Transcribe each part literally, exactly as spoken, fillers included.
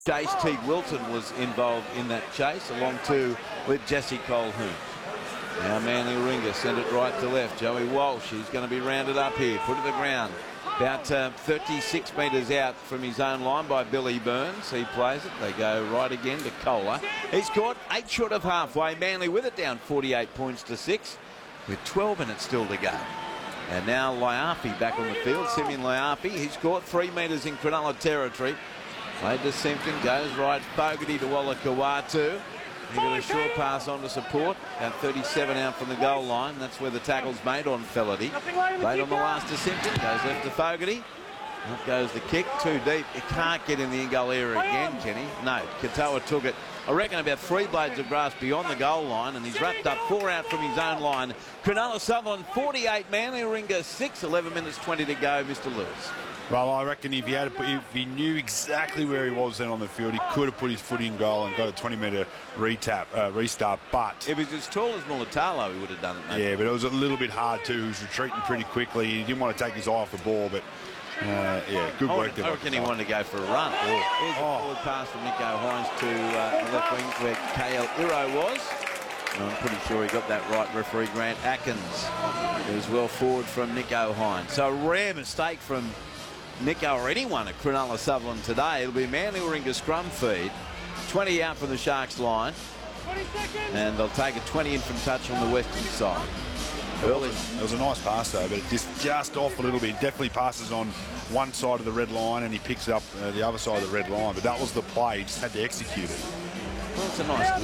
Chase. Teague Wilton was involved in that chase, along too with Jesse Colquhoun. Now Manly Warringah send it right to left. Joey Walsh, he's going to be rounded up here, put to the ground. About uh, thirty-six metres out from his own line by Billy Burns. He plays it. They go right again to Kohler. He's caught eight short of halfway. Manly with it down forty-eight points to six with twelve minutes still to go. And now Liafi back on the field. Simeon Liafi, he's caught three metres in Cronulla territory. Played to Simpson, goes right. Fogarty to Walla Kawatu. He got a short pass on to support. About thirty-seven out from the goal line. That's where the tackle's made on Felity. Played on the last to Simpson. Goes left to Fogarty. Up goes the kick. Too deep. It can't get in the in-goal area again, Kenny. No, Katoa took it. I reckon about three blades of grass beyond the goal line, and he's wrapped up four out from his own line. Cronulla Sutherland forty-eight, Manly Warringah six, eleven minutes twenty to go, Mister Lewis. Well, I reckon if he had, put, if he knew exactly where he was then on the field, he could have put his foot in goal and got a twenty metre retap, uh, restart. But if he was as tall as Mulatalo, he would have done it. Maybe. Yeah, but it was a little bit hard too. He was retreating pretty quickly. He didn't want to take his eye off the ball, but uh, yeah, good I work there. I reckon he wanted to go for a run. Yeah. Here's a oh. forward pass from Nicho Hynes to uh, the left wing where K L Iro was. And I'm pretty sure he got that right. Referee Grant Atkins. It was well forward from Nicho Hynes. So a rare mistake from Nicho or anyone at Cronulla Sutherland today. It'll be Manly Warringah scrum feed. twenty out from the Sharks line. And they'll take a twenty in from touch on the western side. Early. It was a nice pass though, but it just just off a little bit. Definitely passes on one side of the red line and he picks up uh, the other side of the red line. But that was the play. He just had to execute it. Well, it's a nice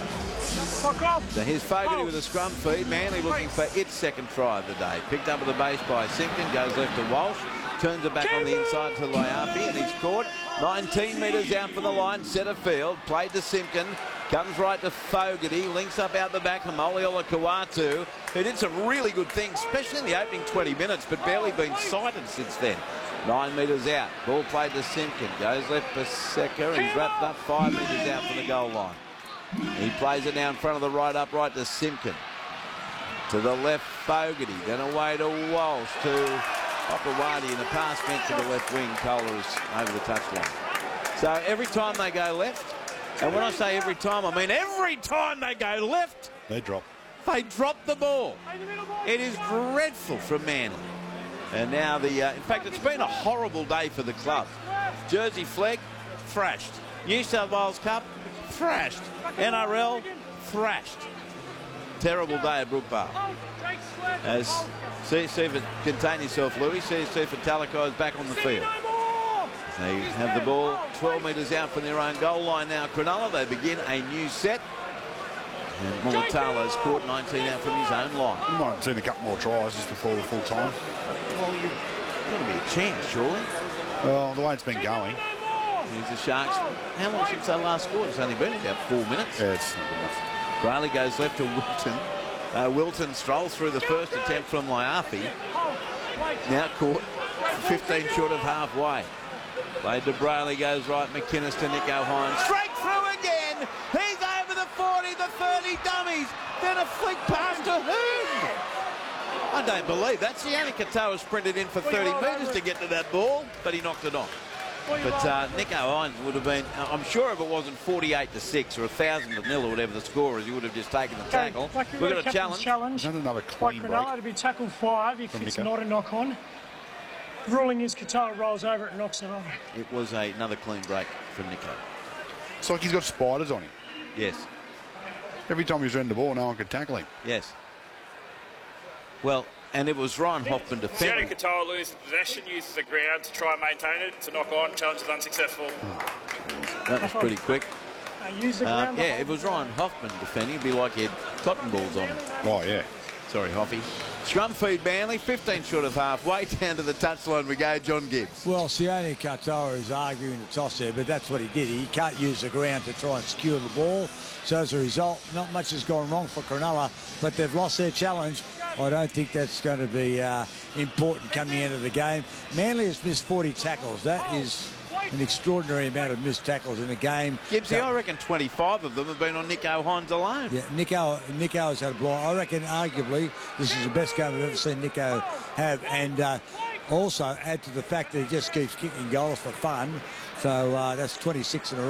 look. So here's Fogarty with a scrum feed. Manly looking for its second try of the day. Picked up at the base by Simpkin. Goes left to Walsh. Turns it back on the inside to Liafi, and he's caught nineteen metres out from the line, centre field, played to Simpkin, comes right to Fogarty, links up out the back to Moliola Kawatu, who did some really good things, especially in the opening twenty minutes, but barely been sighted since then. Nine metres out, ball played to Simpkin, goes left to Paseka, he's wrapped up five metres out from the goal line. He plays it now in front of the right upright to Simpkin. To the left, Fogarty, then away to Walsh, to Opawadi, and the pass meant to the left wing. Kohler is over the touchline. So every time they go left, and when I say every time, I mean every time they go left, they drop. They drop the ball. It is dreadful from Manly. And now the, uh, in fact, it's been a horrible day for the club. Jersey flag, thrashed. New South Wales Cup, thrashed. N R L, thrashed. Terrible day at Brookvale. As see, see if it contain yourself, Louis. See, see if Talakai is back on the field. They have the ball twelve metres out from their own goal line now. Cronulla, they begin a new set. And Mulatalo's caught nineteen out from his own line. You might have seen a couple more tries just before the full time. Well, you've got to be a chance, surely. Well, the way it's been going. Here's the Sharks. How long since they last scored? It's only been about four minutes. Yeah, it's not good enough. Riley goes left to Wilton. Uh, Wilton strolls through the first attempt from Liafi. Now caught fifteen short of halfway. Played to Brayley, goes right. McInnes to Nicho Hynes. Straight through again. He's over the forty, the thirty dummies. Then a flick pass to whom? I don't believe that. Sione Katoa sprinted in for thirty metres to get to that ball, but he knocked it on. But uh, Nicho Hynes would have been, I'm sure if it wasn't forty-eight to six or one thousand to nil or whatever the score is, he would have just taken the tackle. Like We've got a challenge. challenge. Not another clean like break. Cronulla to be tackled five if it's not a knock-on. Ruling is Katoa rolls over it and knocks it on. It was a, another clean break from Nicho. It's like he's got spiders on him. Yes. Every time he's running the ball, no one could tackle him. Yes. Well, and it was Ryan Hoffman defending. Sione Katoa loses possession, uses the ground to try and maintain it. To knock on, challenge is unsuccessful. That was pretty quick. Uh, use the Uh, ground yeah, if it was Ryan Hoffman defending, it'd be like he had cotton balls on him. Oh, yeah. Sorry, Hoffy. Scrum feed Manly, fifteen short of halfway. Down to the touchline we go, John Gibbs. Well, Sione Katoa is arguing the toss there, but that's what he did. He can't use the ground to try and skewer the ball. So as a result, not much has gone wrong for Cronulla, but they've lost their challenge. I don't think that's going to be uh, important coming into the game. Manly has missed forty tackles. That is an extraordinary amount of missed tackles in a game. Gibbsy, so, I reckon twenty-five of them have been on Nicho Hynes alone. Yeah, Nicho, Nicho has had a blow. I reckon, arguably, this is the best game I've ever seen Nicho have. And uh, also add to the fact that he just keeps kicking goals for fun. So uh, that's twenty-six in a row.